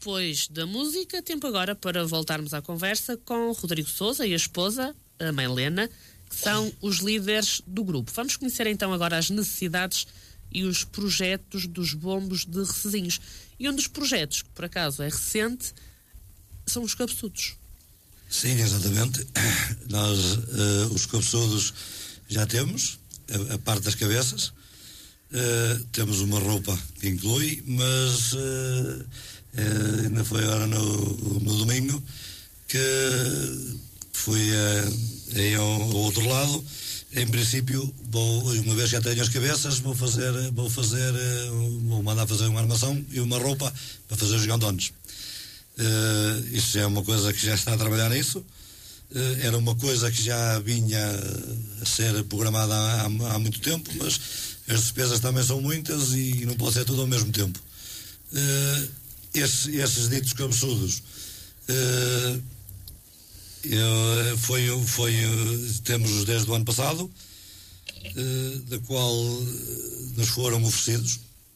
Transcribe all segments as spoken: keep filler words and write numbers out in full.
depois da música, tempo agora para voltarmos à conversa com Rodrigo Sousa e a esposa, a mãe Lena, que são os líderes do grupo. Vamos conhecer então agora as necessidades e os projetos dos bombos de Recesinhos. E um dos projetos, que por acaso é recente, são os cabeçudos. Sim, exatamente. Nós, uh, os cabeçudos, já temos, a, a parte das cabeças. Uh, temos uma roupa que inclui, mas uh, uh, ainda foi agora no, no domingo que fui uh, aí ao, ao outro lado. Em princípio, vou, uma vez que já tenho as cabeças, vou fazer, vou fazer, vou mandar fazer uma armação e uma roupa para fazer os gigantones. Uh, isso é uma coisa que já está a trabalhar nisso. Uh, era uma coisa que já vinha a ser programada há, há muito tempo, mas as despesas também são muitas e não pode ser tudo ao mesmo tempo. Uh, esses, esses ditos cabeçudos, uh, Eu, foi, foi, temos desde o ano passado, uh, da qual nos foram oferecidos,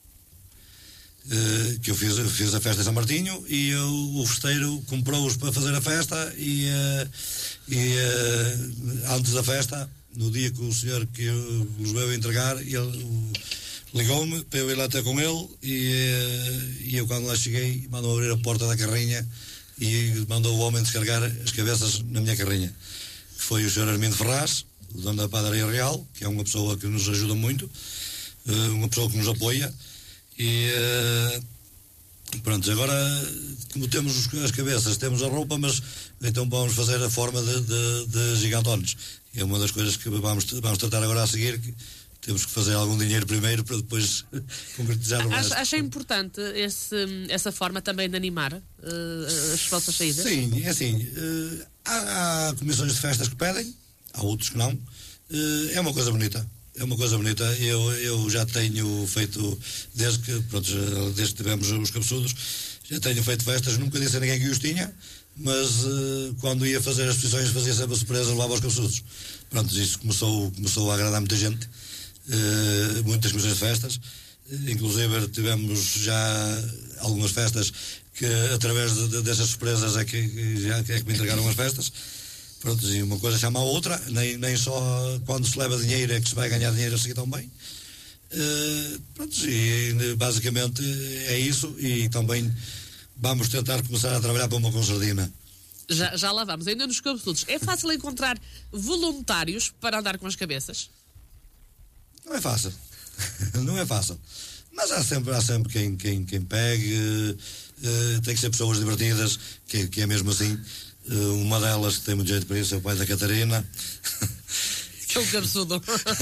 uh, que eu fiz, eu fiz a festa em São Martinho e eu, o festeiro comprou-os para fazer a festa e, uh, e uh, antes da festa, no dia que o senhor que os veio entregar, ele uh, ligou-me para eu ir lá ter com ele e, uh, e eu quando lá cheguei mandou abrir a porta da carrinha e mandou o homem descarregar as cabeças na minha carrinha, que foi o senhor Armindo Ferraz, o dono da Padaria Real, que é uma pessoa que nos ajuda muito, uma pessoa que nos apoia e pronto, agora como temos as cabeças, temos a roupa, mas então vamos fazer a forma de, de, de gigantones. É uma das coisas que vamos, vamos tratar agora a seguir, que temos que fazer algum dinheiro primeiro para depois concretizar o resto. Acha importante esse, essa forma também de animar uh, as vossas saídas? Sim, é assim, uh, há, há comissões de festas que pedem, há outros que não. Uh, é uma coisa bonita, é uma coisa bonita. Eu, eu já tenho feito, desde que, pronto, desde que tivemos os cabeçudos, já tenho feito festas, nunca disse a ninguém que os tinha, mas uh, quando ia fazer as exposições fazia sempre a surpresa, levava os cabeçudos. Pronto, isso começou, começou a agradar muita gente. Uh, muitas comissões de festas, uh, inclusive tivemos já algumas festas que através de, de, dessas surpresas é que, que, já, que é que me entregaram as festas. Pronto, e uma coisa chama a outra, nem, nem só quando se leva dinheiro é que se vai ganhar dinheiro a seguir também. Uh, pronto, e basicamente é isso, e também vamos tentar começar a trabalhar para uma concertina. Já, já lá vamos, ainda nos cabeçudos. É fácil encontrar voluntários para andar com as cabeças? Não é fácil, não é fácil, mas há sempre, há sempre quem, quem, quem pegue, uh, tem que ser pessoas divertidas, que, que é mesmo assim. Uh, uma delas que tem muito jeito para isso é o pai da Catarina, que é um cabeçudo,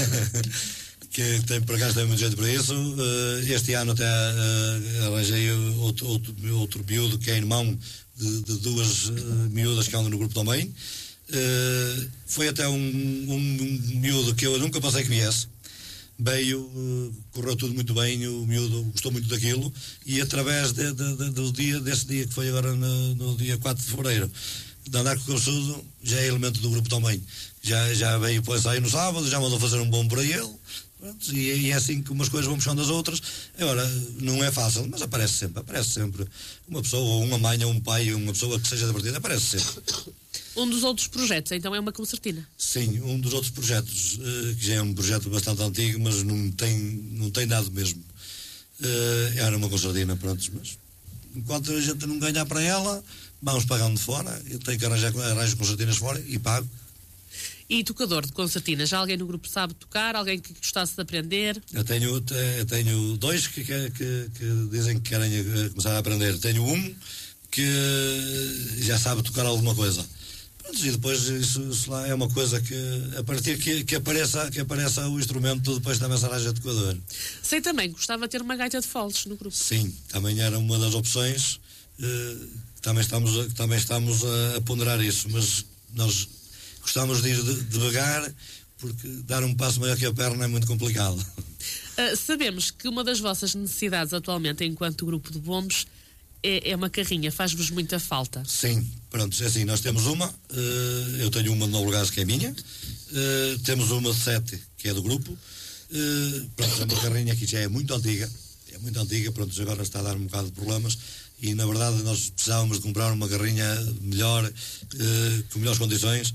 que tem, por acaso tem muito jeito para isso. Uh, este ano até uh, arranjei outro, outro, outro miúdo que é irmão de, de duas uh, miúdas que andam no grupo também. Uh, foi até um, um, um miúdo que eu nunca pensei que viesse. Veio, uh, correu tudo muito bem, o miúdo gostou muito daquilo e através de, de, de, do dia, desse dia que foi agora no, no dia quatro de fevereiro, de andar com o cabeçudo, já é elemento do grupo também. Já, já veio para sair no sábado, já mandou fazer um bom para ele. Pronto, e, e é assim que umas coisas vão puxando as outras. Agora, não é fácil, mas aparece sempre, aparece sempre uma pessoa, uma mãe, ou um pai, uma pessoa que seja divertida, aparece sempre. Um dos outros projetos, então, é uma concertina? Sim, um dos outros projetos, uh, que já é um projeto bastante antigo, mas não tem, não tem dado mesmo. Uh, era uma concertina, pronto, mas enquanto a gente não ganhar para ela, vamos pagando de fora. Eu tenho que arranjar arranjo concertinas fora e pago. E tocador de concertina, já alguém no grupo sabe tocar? Alguém que gostasse de aprender? Eu tenho, eu tenho dois que, que, que, que dizem que querem começar a aprender. Tenho um que já sabe tocar alguma coisa. E depois isso, isso lá é uma coisa que a partir que, que, apareça, que apareça o instrumento, depois também se arranja tocador. Sei também, gostava de ter uma gaita de foles no grupo. Sim, também era uma das opções, uh, também estamos, também estamos a, a ponderar isso, mas nós gostamos de ir de, devagar, porque dar um passo maior que a perna é muito complicado. Uh, sabemos que uma das vossas necessidades atualmente enquanto grupo de bombos É, é uma carrinha, faz-vos muita falta. Sim, pronto, é assim, nós temos uma, uh, eu tenho uma de Novo Gás que é minha, uh, temos uma de sete que é do grupo, uh, pronto, é uma carrinha que já é muito antiga, é muito antiga, pronto, agora está a dar um bocado de problemas e na verdade nós precisávamos de comprar uma carrinha melhor, uh, com melhores condições.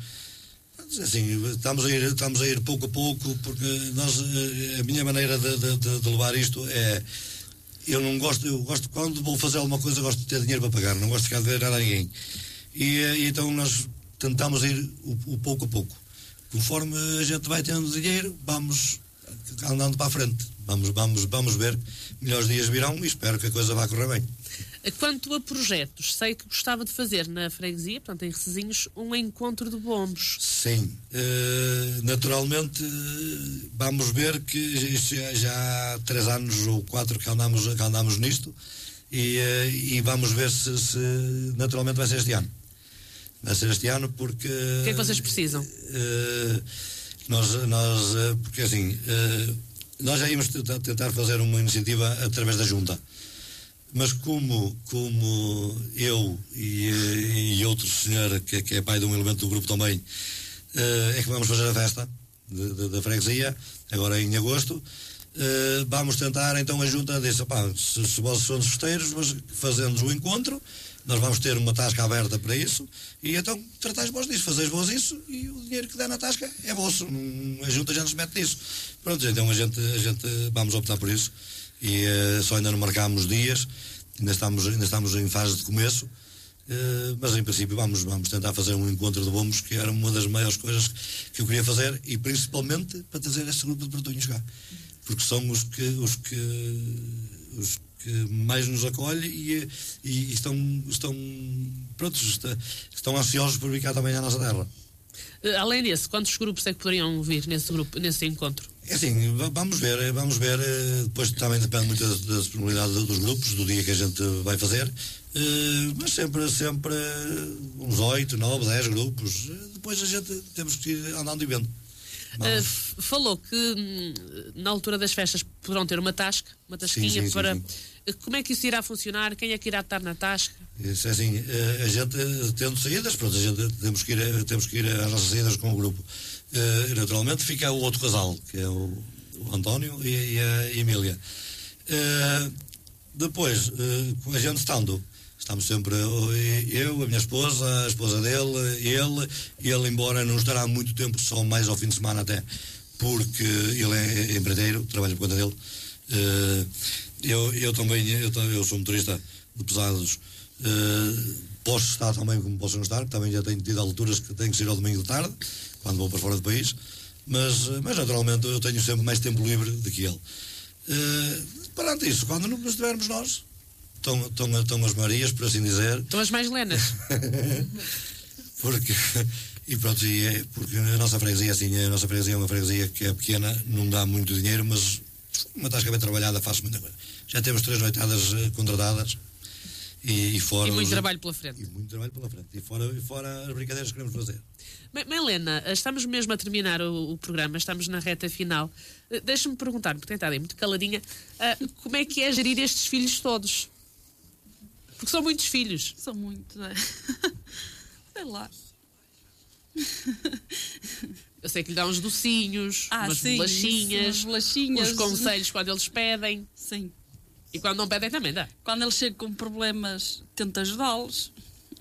Assim, estamos a ir, estamos a ir pouco a pouco, porque nós, a minha maneira de, de, de levar isto é, eu não gosto, eu gosto, quando vou fazer alguma coisa, gosto de ter dinheiro para pagar, não gosto de ficar a dever a ninguém. E, e então nós tentamos ir o, o pouco a pouco. Conforme a gente vai tendo dinheiro, vamos andando para a frente. Vamos, vamos, vamos ver, melhores dias virão e espero que a coisa vá correr bem. Quanto a projetos, sei que gostava de fazer na freguesia, portanto em Recesinhos, um encontro de bombos. Sim, uh, naturalmente vamos ver que já, já há três anos ou quatro que andamos, que andamos nisto e, uh, e vamos ver se, se naturalmente vai ser este ano. Vai ser este ano porque... O que é que vocês precisam? Uh, nós, nós, uh, porque assim, uh, nós já íamos tentar fazer uma iniciativa através da Junta. Mas como, como eu e, e outro senhor que, que é pai de um elemento do grupo também, uh, é que vamos fazer a festa de, de, da freguesia, agora em agosto, uh, vamos tentar, então a Junta disse, opá, se, se vocês são os festeiros, mas fazemos o encontro, nós vamos ter uma tasca aberta para isso, e então tratais vós disso, fazeis vós isso, e o dinheiro que dá na tasca é vosso, a Junta já nos mete nisso. Pronto, então a gente, a gente vamos optar por isso. E uh, só ainda não marcámos dias, ainda estamos, ainda estamos em fase de começo, uh, mas em princípio vamos, vamos tentar fazer um encontro de bombos, que era uma das maiores coisas que eu queria fazer, e principalmente para trazer esse grupo de portunhos cá, porque são os que, os que, os que mais nos acolhem e, e estão, estão prontos, está, estão ansiosos por vir cá também à nossa terra. Uh, além desse, quantos grupos é que poderiam vir nesse, grupo, nesse encontro? É assim, vamos ver, vamos ver, depois também depende muito da, da disponibilidade dos grupos, do dia que a gente vai fazer, mas sempre, sempre uns oito, nove, dez grupos, depois a gente temos que ir andando e vendo. Uh, falou que na altura das festas poderão ter uma tasca, uma tasquinha, sim, sim, para... Sim, sim. Como é que isso irá funcionar? Quem é que irá estar na tasca? Isso é assim, a gente tendo saídas, pronto, a gente temos que ir, temos que ir às nossas saídas com o grupo. Uh, naturalmente fica o outro casal, que é o, o António e, e a Emília. Uh, depois, uh, a gente estando, estamos sempre eu, a minha esposa, a esposa dele, ele, ele embora não estará muito tempo, só mais ao fim de semana até, porque ele é empreiteiro, trabalha por conta dele. Uh, eu, eu também, eu, eu sou motorista de pesados, uh, posso estar também como posso não estar, também já tenho tido alturas que tenho que ser ao domingo de tarde, quando vou para fora do país, mas, mas naturalmente eu tenho sempre mais tempo livre do que ele. Uh, perante isso, quando não estivermos nós, estão, estão, estão as Marias, por assim dizer. Estão as mais lenas. porque, e pronto, e é, porque a nossa freguesia, assim, a nossa freguesia é uma freguesia que é pequena, não dá muito dinheiro, mas uma tasca bem trabalhada faz muita coisa. Já temos três noitadas uh, contratadas. E, e, fora e muito os, trabalho pela frente. E muito trabalho pela frente. E fora, e fora as brincadeiras que queremos fazer. Helena, estamos mesmo a terminar o, o programa, estamos na reta final. Uh, Deixa-me perguntar, porque tem estado aí muito caladinha, uh, como é que é gerir estes filhos todos? Porque são muitos filhos. São muitos, é. Sei lá. Eu sei que lhe dá uns docinhos, ah, umas sim, bolachinhas, umas bolachinhas, uns conselhos quando eles pedem. Sim. E quando não pedem também dá. Quando eles chegam com problemas, tenta ajudá-los.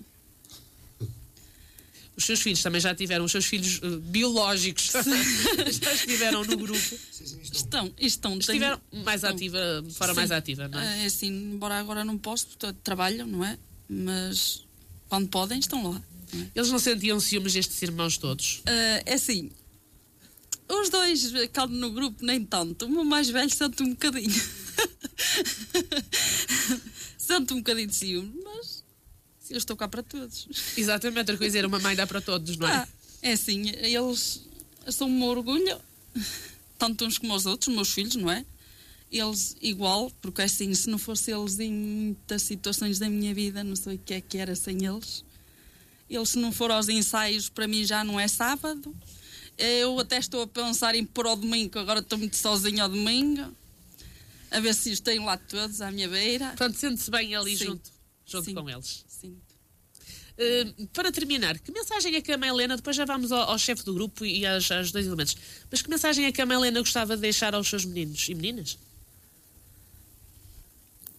Os seus filhos também já tiveram, os seus filhos uh, biológicos já estiveram no grupo. Sim, sim, estão. Estão, estão. Estiveram tenho... mais ativa, de forma sim. mais ativa, não é? É assim, embora agora não posso, porque trabalham, não é? Mas quando podem, estão lá. Não é? Eles não sentiam ciúmes destes irmãos todos? Uh, é assim, os dois, calmo no grupo, nem tanto. O meu mais velho sente um bocadinho. Sente um bocadinho de ciúme, mas eu estou cá para todos. Exatamente, a coisa era uma mãe dá para todos, não é? Ah, é assim, eles são um orgulho, tanto uns como os outros, meus filhos, não é? Eles igual, porque assim, se não fosse eles em muitas situações da minha vida, não sei o que é que era sem eles. Eles, se não for aos ensaios, para mim já não é sábado. Eu até estou a pensar em pôr ao domingo, agora estou muito sozinha ao domingo. A ver se os tenho lá todos à minha beira. Portanto, sente-se bem ali sim. junto, junto sim. com eles. Sim. Uh, para terminar, que mensagem é que a mãe Helena, depois já vamos ao, ao chefe do grupo e aos, aos dois elementos, mas que mensagem é que a mãe Helena gostava de deixar aos seus meninos e meninas?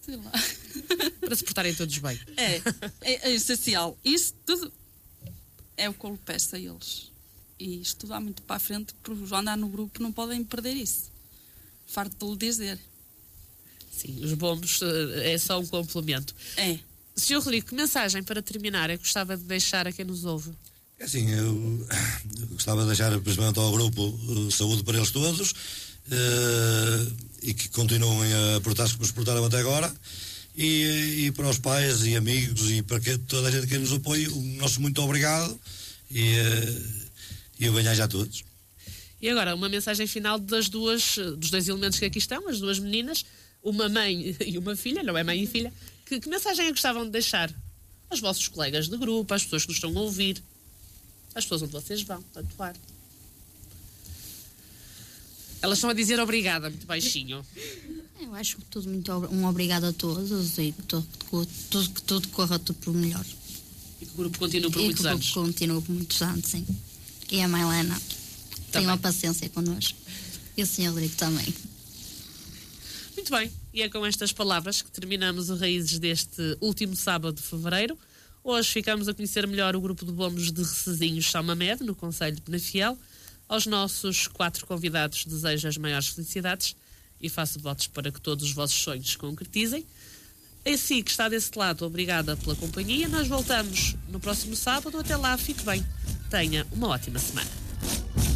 Sei lá. Para se portarem todos bem. É, é, é essencial. Isso tudo é o que eu lhe peço a eles. E isto dá muito para a frente, porque andar no grupo não podem perder isso. Farto de lhe dizer. Sim, os bombos é só um complemento. É. senhor Rodrigo, que mensagem para terminar é que gostava de deixar a quem nos ouve? É assim, eu, eu gostava de deixar principalmente ao grupo uh, saúde para eles todos uh, e que continuem a portar-se como se portaram até agora e, e para os pais e amigos e para que, toda a gente que nos apoia, o nosso muito obrigado e, uh, e eu bem-aja a todos. E agora, uma mensagem final das duas, dos dois elementos que aqui estão, as duas meninas, uma mãe e uma filha, não é mãe e filha, que, que mensagem é que gostavam de deixar aos vossos colegas de grupo, às pessoas que nos estão a ouvir, às pessoas onde vocês vão atuar? Elas estão a dizer obrigada, muito baixinho. Eu acho que tudo muito um obrigado a todos e que tudo, tudo, que tudo corra tudo por melhor. E que o grupo continue por e muitos que anos. O grupo continue por muitos anos, sim. E a mãe Helena tem uma paciência connosco. E o senhor Rodrigo também. Muito bem, e é com estas palavras que terminamos o Raízes deste último sábado de fevereiro. Hoje ficamos a conhecer melhor o grupo de bombos de Recezinhos São Mamed, no concelho de Penafiel. Aos nossos quatro convidados desejo as maiores felicidades e faço votos para que todos os vossos sonhos se concretizem. A si que está desse lado, obrigada pela companhia. Nós voltamos no próximo sábado. Até lá, fique bem. Tenha uma ótima semana.